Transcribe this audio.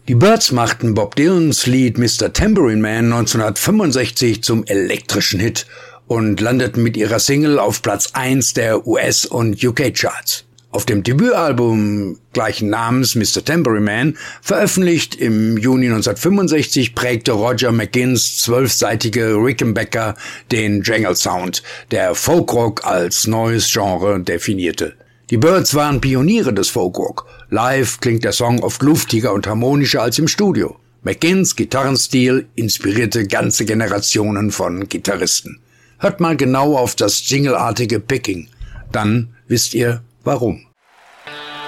Die Byrds machten Bob Dylans Lied Mr. Tambourine Man 1965 zum elektrischen Hit und landeten mit ihrer Single auf Platz 1 der US- und UK-Charts. Auf dem Debütalbum gleichen Namens Mr. Tambourine Man, veröffentlicht im Juni 1965, prägte Roger McGuinns 12-seitige Rickenbacker den Jangle Sound, der Folkrock als neues Genre definierte. Die Byrds waren Pioniere des Folkrock. Live klingt der Song oft luftiger und harmonischer als im Studio. McGuinns Gitarrenstil inspirierte ganze Generationen von Gitarristen. Hört mal genau auf das jingleartige Picking, dann wisst ihr warum.